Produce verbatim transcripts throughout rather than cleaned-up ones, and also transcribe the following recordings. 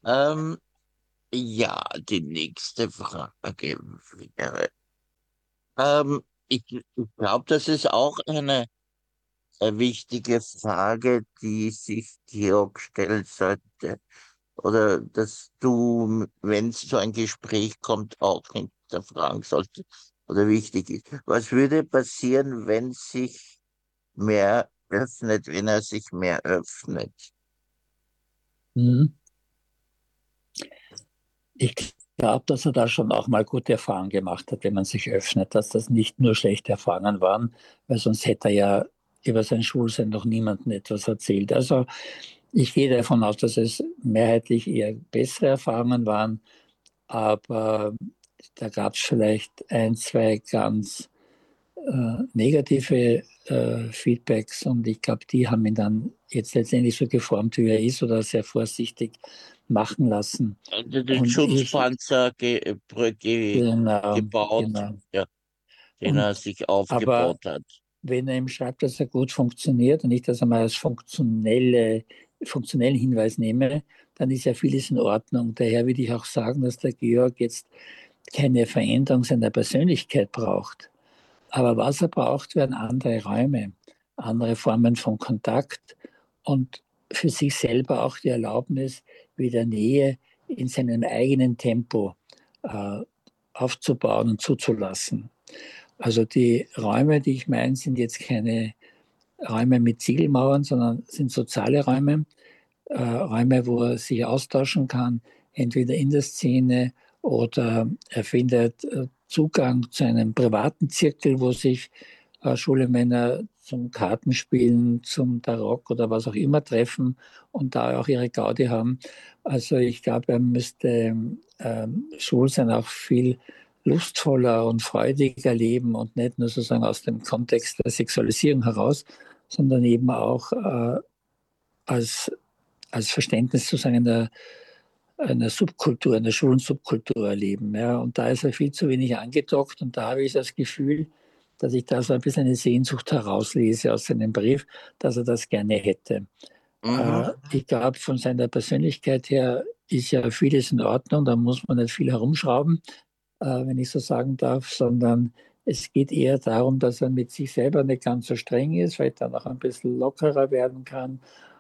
Ähm, ja, die nächste Frage wäre, ähm, ich, ich glaube, das ist auch eine, eine wichtige Frage, die sich Georg stellen sollte. Oder dass du, wenn es zu einem Gespräch kommt, auch hinterfragen solltest oder wichtig ist. Was würde passieren, wenn sich mehr öffnet, wenn er sich mehr öffnet? Mhm. Ich glaube, dass er da schon auch mal gute Erfahrungen gemacht hat, wenn man sich öffnet, dass das nicht nur schlechte Erfahrungen waren, weil sonst hätte er ja über sein Schulsein noch niemandem etwas erzählt. Also ich gehe davon aus, dass es mehrheitlich eher bessere Erfahrungen waren, aber da gab es vielleicht ein, zwei ganz äh, negative äh, Feedbacks und ich glaube, die haben ihn dann jetzt letztendlich so geformt, wie er ist oder sehr vorsichtig machen lassen. Also den Und ich, Schutzpanzer ge, brö- ge, genau, gebaut, genau. ja, den er Und sich aber aufgebaut hat. wenn er ihm schreibt, dass er gut funktioniert und ich das einmal als funktionelle, funktionellen Hinweis nehme, dann ist ja vieles in Ordnung. Daher würde ich auch sagen, dass der Georg jetzt keine Veränderung seiner Persönlichkeit braucht. Aber was er braucht, werden andere Räume, andere Formen von Kontakt und für sich selber auch die Erlaubnis, wieder Nähe in seinem eigenen Tempo äh, aufzubauen und zuzulassen. Also die Räume, die ich meine, sind jetzt keine Räume mit Ziegelmauern, sondern sind soziale Räume, äh, Räume, wo er sich austauschen kann, entweder in der Szene oder er findet äh, Zugang zu einem privaten Zirkel, wo sich äh, schwule Männer zum Kartenspielen, zum Tarok oder was auch immer treffen und da auch ihre Gaudi haben. Also ich glaube, er müsste ähm, schwul sein auch viel lustvoller und freudiger leben und nicht nur sozusagen aus dem Kontext der Sexualisierung heraus, sondern eben auch äh, als als Verständnis sozusagen einer, einer Subkultur, einer schwulen Subkultur erleben. Ja. Und da ist er viel zu wenig angedockt und da habe ich das Gefühl, dass ich da so ein bisschen eine Sehnsucht herauslese aus seinem Brief, dass er das gerne hätte. Mhm. Äh, ich glaube, von seiner Persönlichkeit her ist ja vieles in Ordnung, da muss man nicht viel herumschrauben, äh, wenn ich so sagen darf, sondern es geht eher darum, dass er mit sich selber nicht ganz so streng ist, vielleicht dann auch ein bisschen lockerer werden kann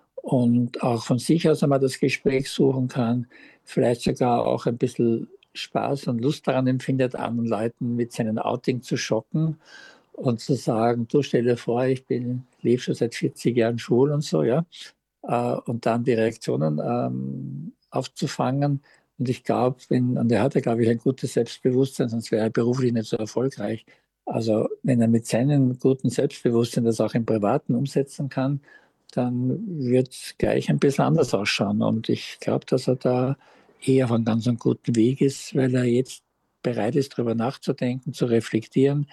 und auch von sich aus einmal das Gespräch suchen kann, vielleicht sogar auch ein bisschen Spaß und Lust daran empfindet, anderen Leuten mit seinem Outing zu schocken und zu sagen, du stell dir vor, ich bin, lebe schon seit vierzig Jahren schwul und so, ja, äh, und dann die Reaktionen ähm, aufzufangen. Und ich glaube, wenn, und er hatte, glaube ich, ein gutes Selbstbewusstsein, sonst wäre er beruflich nicht so erfolgreich. Also wenn er mit seinem guten Selbstbewusstsein das auch im Privaten umsetzen kann, dann wird es gleich ein bisschen anders ausschauen. Und ich glaube, dass er da eher auf einem ganz einen guten Weg ist, weil er jetzt bereit ist, darüber nachzudenken, zu reflektieren,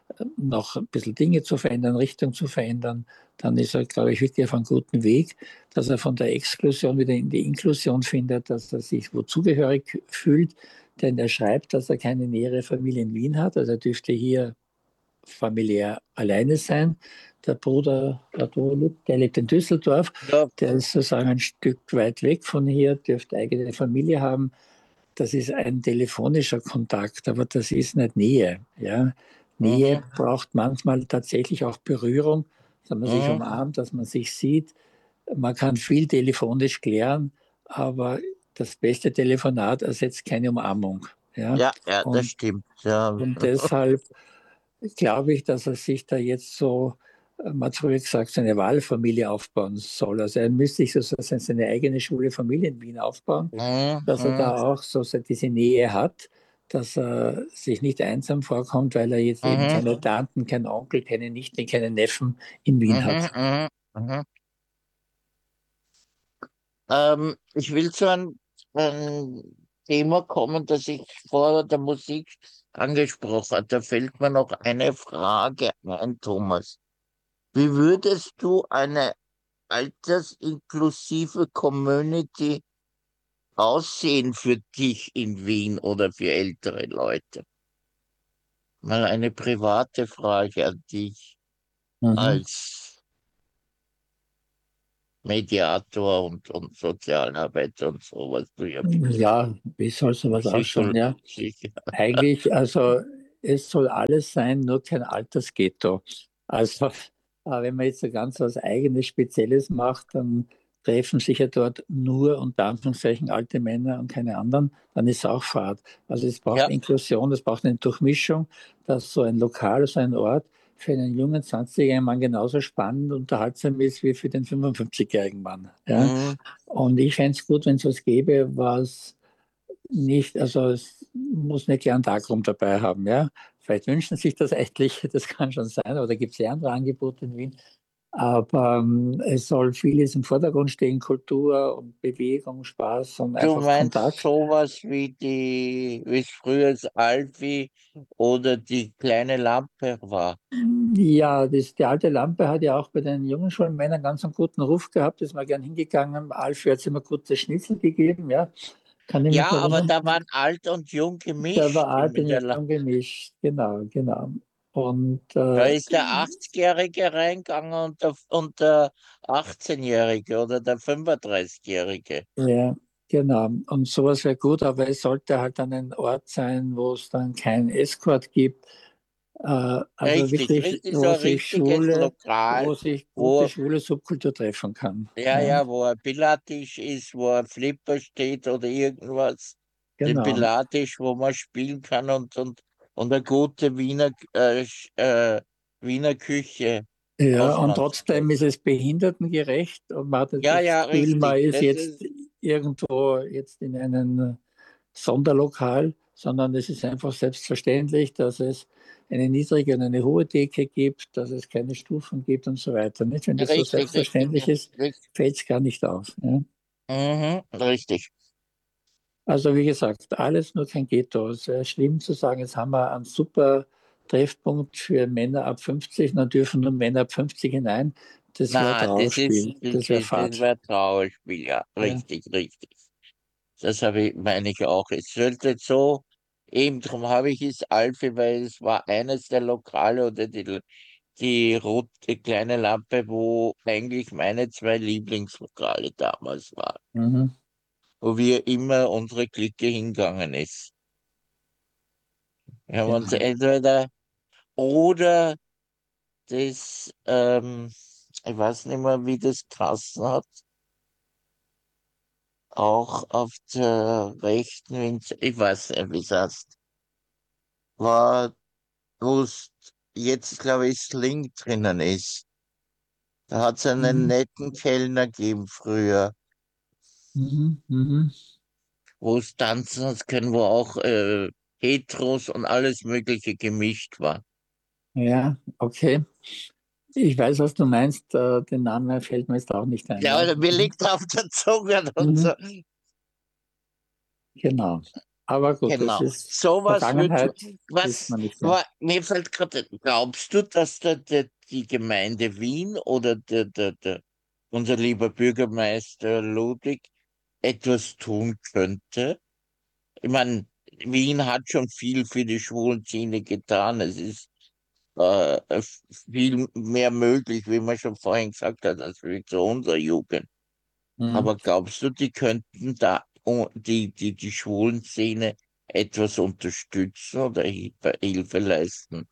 noch ein bisschen Dinge zu verändern, Richtung zu verändern. Dann ist er, glaube ich, wirklich auf einem guten Weg, dass er von der Exklusion wieder in die Inklusion findet, dass er sich wo zugehörig fühlt. Denn er schreibt, dass er keine nähere Familie in Wien hat. Also er dürfte hier familiär alleine sein. Der Bruder, der, der lebt in Düsseldorf, Ja, der ist sozusagen ein Stück weit weg von hier, dürfte eigene Familie haben. Das ist ein telefonischer Kontakt, aber das ist nicht Nähe. Ja? Nähe mhm, braucht manchmal tatsächlich auch Berührung, dass man sich mhm. umarmt, dass man sich sieht. Man kann viel telefonisch klären, aber das beste Telefonat ersetzt keine Umarmung. Ja? Ja, ja, das Und, stimmt. Ja. und deshalb glaube ich, dass er sich da jetzt so, äh, man hat früher gesagt, seine Wahlfamilie aufbauen soll. Also er müsste sich sozusagen seine eigene schwule Familie in Wien aufbauen, Mhm, dass er mhm, da auch so diese Nähe hat, dass er sich nicht einsam vorkommt, weil er jetzt eben mhm, keine Tanten, keinen Onkel, keine Nichten, keinen Neffen in Wien mhm, hat. mhm, mhm. Ähm, ich will zu einem, einem Thema kommen, das ich vor der Musik angesprochen habe. Da fällt mir noch eine Frage ein, Thomas. Wie würdest du eine altersinklusive Community aussehen für dich in Wien oder für ältere Leute? Mal eine private Frage an dich Mhm. als, Mediator und, und Sozialarbeit und so, was du ja Ja, wie soll sowas sicher, ausschauen? Ja, sicher. eigentlich, also es soll alles sein, nur kein Altersghetto. Also, äh, wenn man jetzt so ganz was Eigenes, Spezielles macht, dann treffen sich ja dort nur unter Anführungszeichen alte Männer und keine anderen, dann ist es auch Fahrt. Also es braucht Ja, Inklusion, es braucht eine Durchmischung, dass so ein Lokal, so ein Ort für einen jungen zwanzigjährigen Mann genauso spannend und unterhaltsam ist wie für den fünfundfünfzigjährigen Mann. Ja? mhm. Und ich fände es gut, wenn es was gäbe, was nicht, also es muss nicht gleich einen Darkroom dabei haben, ja. Vielleicht wünschen sich das etliche, das kann schon sein, aber da gibt es ja andere Angebote in Wien. Aber ähm, es soll vieles im Vordergrund stehen, Kultur und Bewegung, Spaß und Du einfach meinst Kontakt. sowas wie die, wie es früher das Alfie oder die kleine Lampe war? Ja, das, die alte Lampe hat ja auch bei den jungen Schulmännern ganz einen guten Ruf gehabt, ist mal gern hingegangen. Alfred hat immer gute Schnitzel gegeben, ja. Kann ich mich Ja, aber erinnern. da waren alt und jung Der war gemischt. alt Mit der und La jung gemischt, genau, genau. Und Da äh, ist der achtzig-Jährige reingegangen und der, und der achtzehn-Jährige oder der fünfunddreißig-Jährige. ja, genau. Und sowas wäre gut, aber es sollte halt dann ein Ort sein, wo es dann keinen Escort gibt. Äh, also Richtig, wirklich, richtig, so wo ein sich richtiges Schwule, Lokal, wo sich gute wo, schwule Subkultur treffen kann. ja, Ja, ja, wo ein Billardtisch ist, wo ein Flipper steht oder irgendwas. Den genau. Billardtisch, wo man spielen kann und, und, und eine gute Wiener, äh, Sch- äh, Wiener Küche, Ja, und trotzdem ist Hausmannskost. es behindertengerecht und man hat nicht Ja, das ja, Gefühl, man richtig. ist Das jetzt ist irgendwo jetzt in einem Sonderlokal, sondern es ist einfach selbstverständlich, dass es eine niedrige und eine hohe Decke gibt, dass es keine Stufen gibt und so weiter. Nicht? Wenn das so richtig, richtig, selbstverständlich ist, richtig. fällt es gar nicht auf. Ja? Mhm, richtig. Also wie gesagt, alles nur kein Ghetto. Es wäre schlimm zu sagen, jetzt haben wir einen super Treffpunkt für Männer ab fünfzig, dann dürfen nur Männer ab fünfzig hinein. Das wäre Na, das ist, Trauerspiel, das das wäre ist, das Fahrt. war Trauerspiel, ja, Ja. richtig, richtig. Das habe ich, meine ich auch. Es sollte so, eben darum habe ich es Alfie, weil es war eines der Lokale oder die, die rote kleine Lampe, wo eigentlich meine zwei Lieblingslokale damals waren, Mhm. wo wir immer unsere Clique hingegangen ist. Wir haben uns Genau. entweder oder das, ähm, ich weiß nicht mehr, wie das geheißen hat, auch auf der rechten, Winz- ich weiß nicht, wie es heißt, war, wo es jetzt, glaube ich, Sling drinnen ist. Da hat es einen Mhm. netten Kellner gegeben früher, Mhm. Mhm. wo es tanzen hat können, wo auch äh, Heteros und alles Mögliche gemischt war. Ja, okay. Ich weiß, was du meinst. Äh, den Namen fällt mir jetzt auch nicht ein. Ja, Ja. also mir Mhm. liegt auf der Zunge und Mhm. so. Genau. Aber gut, das Genau. ist Sowas wird, Vergangenheit, ist was, man nicht mehr. wa- mir fällt gerade, glaubst du, dass der, der, die Gemeinde Wien oder der, der, der, unser lieber Bürgermeister Ludwig etwas tun könnte? Ich meine, Wien hat schon viel für die Schwulenszene getan. Es ist äh, viel mehr möglich, wie man schon vorhin gesagt hat, als wie zu unserer Jugend. Mhm. Aber glaubst du, die könnten da oh, die, die, die Schwulenszene etwas unterstützen oder Hilfe, Hilfe leisten?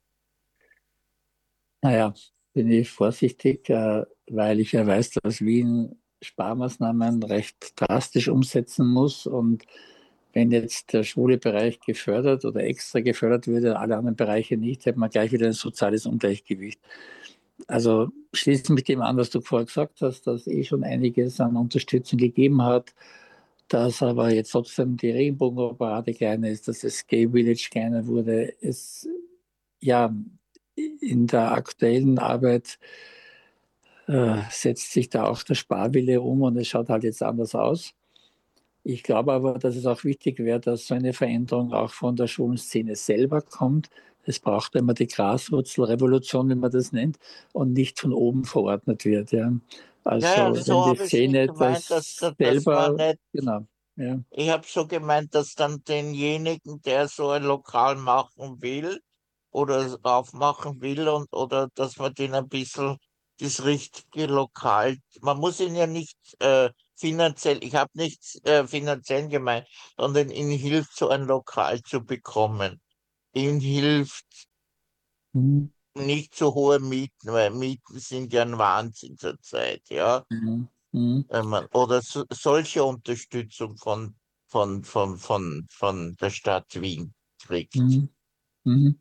Naja, bin ich vorsichtig, äh, weil ich ja weiß, dass Wien Sparmaßnahmen recht drastisch umsetzen muss. Und wenn jetzt der schwule Bereich gefördert oder extra gefördert würde, alle anderen Bereiche nicht, hätte man gleich wieder ein soziales Ungleichgewicht. Also schließe mich dem an, was du vorher gesagt hast, dass eh schon einiges an Unterstützung gegeben hat, dass aber jetzt trotzdem die Regenbogenparade kleiner ist, dass das Gay Village kleiner wurde. Es, ja, in der aktuellen Arbeit äh, setzt sich da auch der Sparwille um und es schaut halt jetzt anders aus. Ich glaube aber, dass es auch wichtig wäre, dass so eine Veränderung auch von der Schulenszene selber kommt. Es braucht immer die Graswurzelrevolution, wie man das nennt, und nicht von oben verordnet wird. Ja. Ja, Also wenn so die habe ich es nicht Szene gemeint, dass, das dass, dass man selber, nicht. genau, ja. Ich habe so gemeint, dass dann denjenigen, der so ein Lokal machen will oder aufmachen will und oder dass man den ein bisschen das richtige Lokal. Man muss ihn ja nicht äh, finanziell, ich habe nichts äh, finanziell gemeint, sondern ihnen hilft, so ein Lokal zu bekommen. Ihnen hilft Mhm. nicht so hohe Mieten, weil Mieten sind ja ein Wahnsinn zurzeit, ja. Mhm. Mhm. Wenn man, oder so, solche Unterstützung von, von, von, von, von der Stadt Wien kriegt. Mhm. Mhm.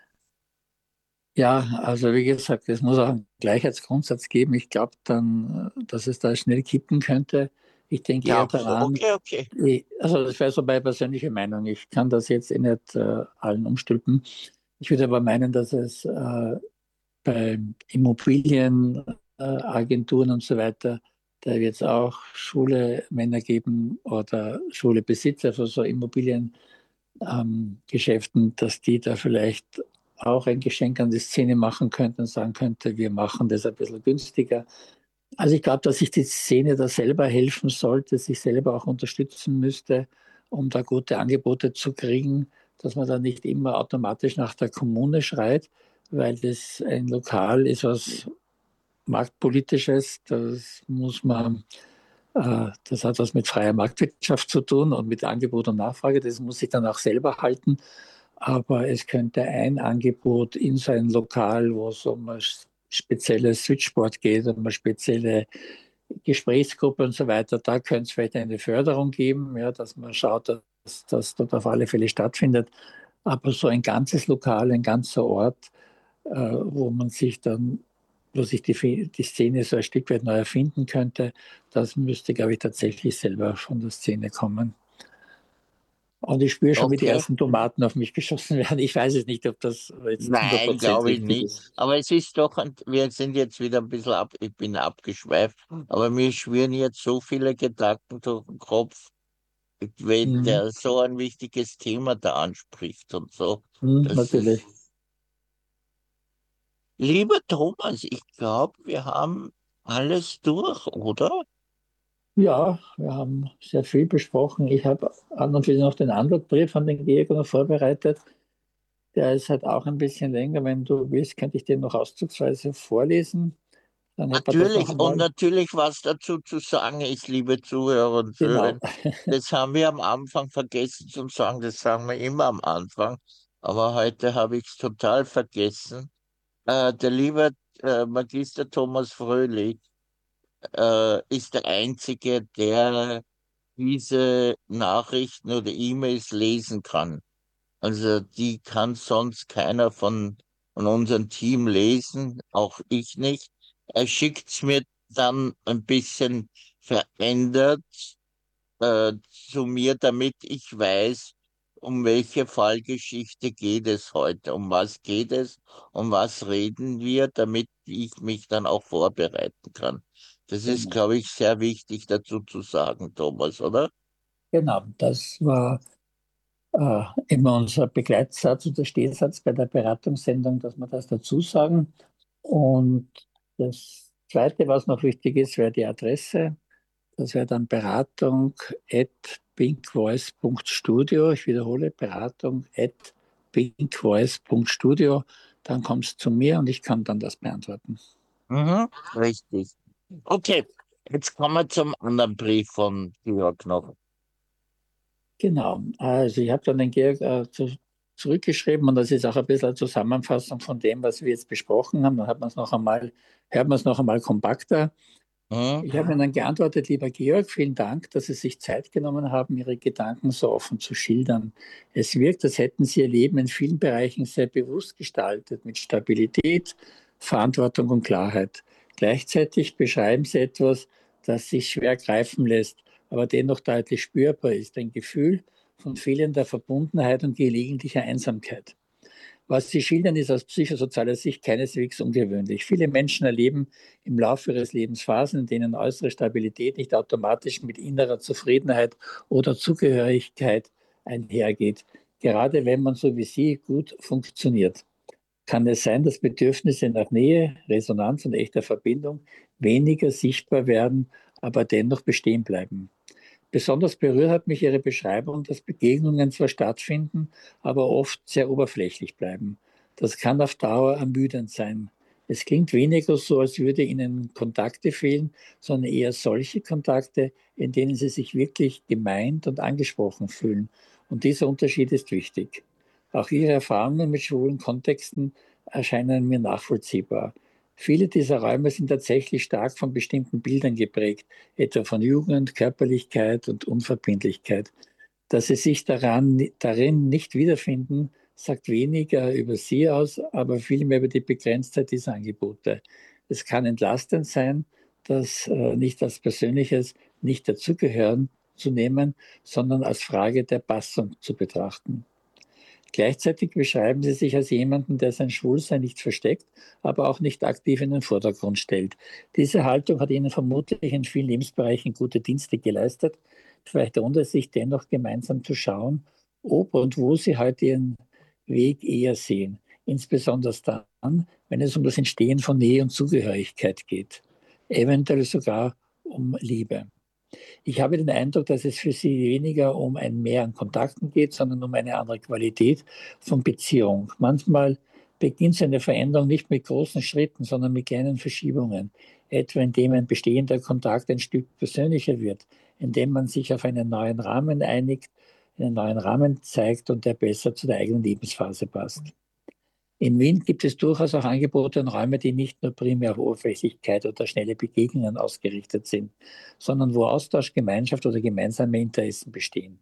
Ja, also wie gesagt, es muss auch einen Gleichheitsgrundsatz geben. Ich glaube dann, äh, dass es da schnell kippen könnte. Ich denke eher Glaubst du? daran, Okay, okay. ich, also das wäre so meine persönliche Meinung. Ich kann das jetzt eh nicht äh, allen umstülpen. Ich würde aber meinen, dass es äh, bei Immobilienagenturen äh, Agenturen und so weiter, da wird es auch Schule-Männer geben oder Schulebesitzer für so Immobilien ähm, Geschäften, dass die da vielleicht auch ein Geschenk an die Szene machen könnten und sagen könnte, wir machen das ein bisschen günstiger. Also ich glaube, dass sich die Szene da selber helfen sollte, sich selber auch unterstützen müsste, um da gute Angebote zu kriegen, dass man da nicht immer automatisch nach der Kommune schreit, weil das ein Lokal ist was Marktpolitisches, das muss man äh, das hat was mit freier Marktwirtschaft zu tun und mit Angebot und Nachfrage. Das muss ich dann auch selber halten. Aber es könnte ein Angebot in so ein Lokal, wo es um ein spezielles Switchboard geht, um eine spezielle Gesprächsgruppe und so weiter, da könnte es vielleicht eine Förderung geben, ja, dass man schaut, dass das dort auf alle Fälle stattfindet. Aber so ein ganzes Lokal, ein ganzer Ort, äh, wo man sich dann, wo sich die, die Szene so ein Stück weit neu erfinden könnte, das müsste, glaube ich, tatsächlich selber von der Szene kommen. Und ich spüre schon, wie die Okay. ersten Tomaten auf mich geschossen werden. Ich weiß es nicht, ob das jetzt hundert Nein, Prozent glaube ich richtig nicht. ist. Aber es ist doch, ein, wir sind jetzt wieder ein bisschen ab, ich bin abgeschweift, aber mir schwirren jetzt so viele Gedanken durch den Kopf, wenn Mhm. der so ein wichtiges Thema da anspricht und so. Mhm, Das natürlich. ist, lieber Thomas, ich glaube, wir haben alles durch, oder? Ja, wir haben sehr viel besprochen. Ich habe an und für sich noch den Antwortbrief von den Georg noch vorbereitet. Der ist halt auch ein bisschen länger. Wenn du willst, könnte ich den noch auszugsweise vorlesen. Dann hätte man das noch Natürlich, und einmal. natürlich was dazu zu sagen ist, liebe Zuhörer und Genau. Zuhörer, das haben wir am Anfang vergessen zu sagen, das sagen wir immer am Anfang, aber heute habe ich es total vergessen. Äh, der liebe äh, Magister Thomas Fröhlich äh, ist der Einzige, der diese Nachrichten oder E-Mails lesen kann. Also die kann sonst keiner von, von unserem Team lesen, auch ich nicht. Er schickt's mir dann ein bisschen verändert äh, zu mir, damit ich weiß, um welche Fallgeschichte geht es heute, um was geht es, um was reden wir, damit ich mich dann auch vorbereiten kann. Das ist, Genau. glaube ich, sehr wichtig dazu zu sagen, Thomas, oder? Genau. Das war äh, immer unser Begleitsatz oder Stehsatz bei der Beratungssendung, dass wir das dazu sagen. Und das Zweite, was noch wichtig ist, wäre die Adresse. Das wäre dann beratung at pinkvoice.studio. Ich wiederhole, beratung at pinkvoice.studio. Dann kommst du zu mir und ich kann dann das beantworten. Mhm, richtig. Okay, jetzt kommen wir zum anderen Brief von Georg noch. Genau. Also ich habe dann den Georg äh, zu, zurückgeschrieben und das ist auch ein bisschen eine Zusammenfassung von dem, was wir jetzt besprochen haben. Dann hat man es noch einmal, hört man es noch einmal kompakter. Mhm. Ich habe Ihnen dann geantwortet, lieber Georg, vielen Dank, dass Sie sich Zeit genommen haben, Ihre Gedanken so offen zu schildern. Es wirkt, als hätten Sie Ihr Leben in vielen Bereichen sehr bewusst gestaltet, mit Stabilität, Verantwortung und Klarheit. Gleichzeitig beschreiben Sie etwas, das sich schwer greifen lässt, aber dennoch deutlich spürbar ist, ein Gefühl von fehlender Verbundenheit und gelegentlicher Einsamkeit. Was Sie schildern, ist aus psychosozialer Sicht keineswegs ungewöhnlich. Viele Menschen erleben im Laufe ihres Lebens Phasen, in denen äußere Stabilität nicht automatisch mit innerer Zufriedenheit oder Zugehörigkeit einhergeht. Gerade wenn man so wie Sie gut funktioniert, kann es sein, dass Bedürfnisse nach Nähe, Resonanz und echter Verbindung weniger sichtbar werden, aber dennoch bestehen bleiben. Besonders berührt hat mich Ihre Beschreibung, dass Begegnungen zwar stattfinden, aber oft sehr oberflächlich bleiben. Das kann auf Dauer ermüdend sein. Es klingt weniger so, als würde ihnen Kontakte fehlen, sondern eher solche Kontakte, in denen sie sich wirklich gemeint und angesprochen fühlen. Und dieser Unterschied ist wichtig. Auch ihre Erfahrungen mit schwulen Kontexten erscheinen mir nachvollziehbar. Viele dieser Räume sind tatsächlich stark von bestimmten Bildern geprägt, etwa von Jugend, Körperlichkeit und Unverbindlichkeit. Dass sie sich daran, darin nicht wiederfinden, sagt weniger über sie aus, aber vielmehr über die Begrenztheit dieser Angebote. Es kann entlastend sein, das äh, nicht als persönliches nicht dazugehören zu nehmen, sondern als Frage der Passung zu betrachten. Gleichzeitig beschreiben sie sich als jemanden, der sein Schwulsein nicht versteckt, aber auch nicht aktiv in den Vordergrund stellt. Diese Haltung hat ihnen vermutlich in vielen Lebensbereichen gute Dienste geleistet. Vielleicht lohnt es sich dennoch gemeinsam zu schauen, ob und wo sie heute ihren Weg eher sehen. Insbesondere dann, wenn es um das Entstehen von Nähe und Zugehörigkeit geht. Eventuell sogar um Liebe. Ich habe den Eindruck, dass es für Sie weniger um ein Mehr an Kontakten geht, sondern um eine andere Qualität von Beziehung. Manchmal beginnt so eine Veränderung nicht mit großen Schritten, sondern mit kleinen Verschiebungen. Etwa indem ein bestehender Kontakt ein Stück persönlicher wird, indem man sich auf einen neuen Rahmen einigt, einen neuen Rahmen zeigt und der besser zu der eigenen Lebensphase passt. In Wien gibt es durchaus auch Angebote und Räume, die nicht nur primär auf Oberflächlichkeit oder schnelle Begegnungen ausgerichtet sind, sondern wo Austausch, Gemeinschaft oder gemeinsame Interessen bestehen.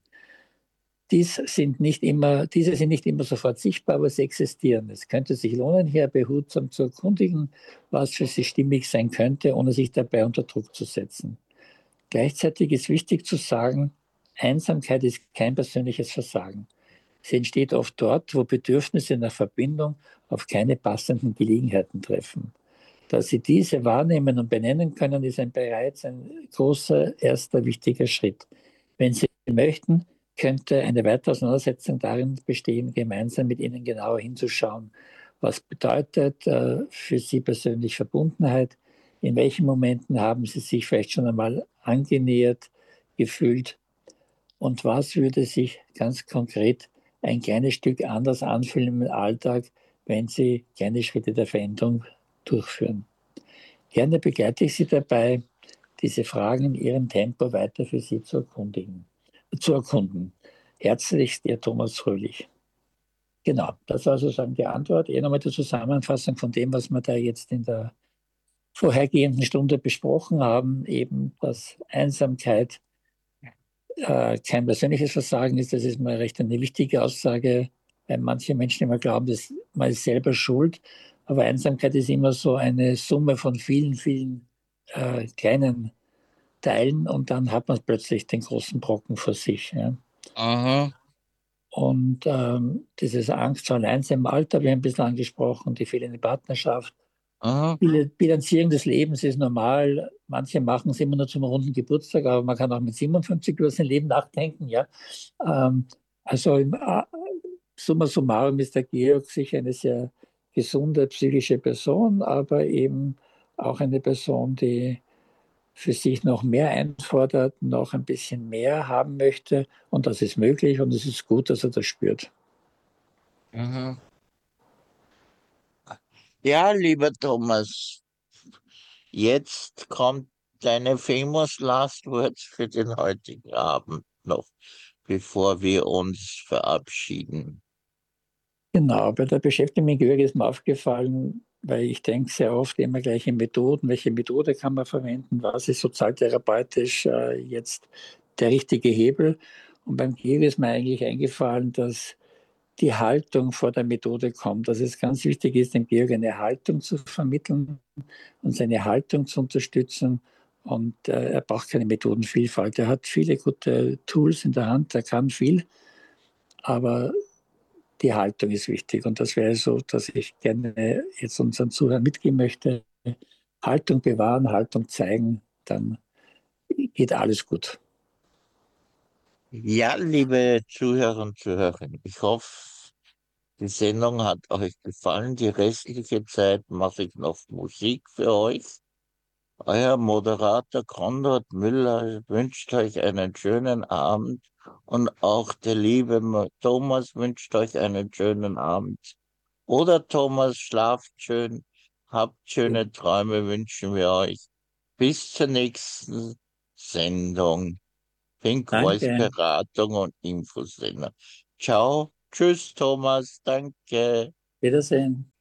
Dies sind nicht immer, diese sind nicht immer sofort sichtbar, aber sie existieren. Es könnte sich lohnen, hier behutsam zu erkundigen, was für sie stimmig sein könnte, ohne sich dabei unter Druck zu setzen. Gleichzeitig ist wichtig zu sagen, Einsamkeit ist kein persönliches Versagen. Sie entsteht oft dort, wo Bedürfnisse nach Verbindung auf keine passenden Gelegenheiten treffen. Dass Sie diese wahrnehmen und benennen können, ist ein bereits ein großer, erster, wichtiger Schritt. Wenn Sie möchten, könnte eine weitere Auseinandersetzung darin bestehen, gemeinsam mit Ihnen genauer hinzuschauen, was bedeutet äh, für Sie persönlich Verbundenheit, in welchen Momenten haben Sie sich vielleicht schon einmal angenähert gefühlt und was würde sich ganz konkret ein kleines Stück anders anfühlen im Alltag, wenn Sie kleine Schritte der Veränderung durchführen. Gerne begleite ich Sie dabei, diese Fragen in Ihrem Tempo weiter für Sie zu erkundigen, zu erkunden. Herzlichst, Ihr Thomas Fröhlich. Genau, das war sozusagen die Antwort. Eher nochmal die Zusammenfassung von dem, was wir da jetzt in der vorhergehenden Stunde besprochen haben, eben, dass Einsamkeit äh, kein persönliches Versagen ist. Das ist mal recht eine wichtige Aussage, weil manche Menschen immer glauben, dass man ist selber schuld. Aber Einsamkeit ist immer so eine Summe von vielen, vielen äh, kleinen Teilen und dann hat man plötzlich den großen Brocken vor sich. Ja. Aha, Und ähm, dieses Angst vor Alleinsein im Alter, wir haben ein bisschen angesprochen, die fehlende Partnerschaft. aha. Die Bilanzierung des Lebens ist normal. Manche machen es immer nur zum runden Geburtstag, aber man kann auch mit siebenundfünfzig über sein Leben nachdenken. Ja. Ähm, also im, äh, summa summarum ist der Georg sicher eine sehr gesunde psychische Person, aber eben auch eine Person, die für sich noch mehr einfordert, noch ein bisschen mehr haben möchte. Und das ist möglich und es ist gut, dass er das spürt. Mhm. Ja, lieber Thomas, jetzt kommt deine famous last words für den heutigen Abend noch, bevor wir uns verabschieden. Genau, bei der Beschäftigung mit Georg ist mir aufgefallen, weil ich denke sehr oft immer gleich in Methoden, welche Methode kann man verwenden, was ist sozialtherapeutisch äh, jetzt der richtige Hebel. Und beim Georg ist mir eigentlich eingefallen, dass die Haltung vor der Methode kommt. Dass es ganz wichtig ist, dem Georg eine Haltung zu vermitteln und seine Haltung zu unterstützen. Und äh, er braucht keine Methodenvielfalt. Er hat viele gute Tools in der Hand, er kann viel, aber die Haltung ist wichtig. Und das wäre so, dass ich gerne jetzt unseren Zuhörern mitgeben möchte. Haltung bewahren, Haltung zeigen, dann geht alles gut. Ja, liebe Zuhörer und Zuhörerinnen, ich hoffe, die Sendung hat euch gefallen. Die restliche Zeit mache ich noch Musik für euch. Euer Moderator Konrad Müller wünscht euch einen schönen Abend und auch der liebe Mo- Thomas wünscht euch einen schönen Abend. Oder Thomas, schlaft schön, Habt schöne Träume, wünschen wir euch. Bis zur nächsten Sendung. Pink Voice Danke. Beratung und Infosender. Ciao. Tschüss, Thomas. Danke. Wiedersehen.